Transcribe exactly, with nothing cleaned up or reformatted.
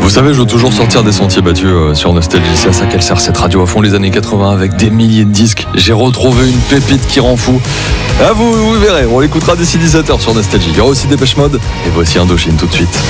Vous savez, je veux toujours sortir des sentiers battus euh, sur Nostalgie. C'est à ça qu'elle sert cette radio à fond les années quatre-vingts avec des milliers de disques. J'ai retrouvé une pépite qui rend fou. Ah, vous, vous verrez, on l'écoutera d'ici dix-sept heures sur Nostalgie. Il y aura aussi Dépêche Mode et voici Indochine tout de suite.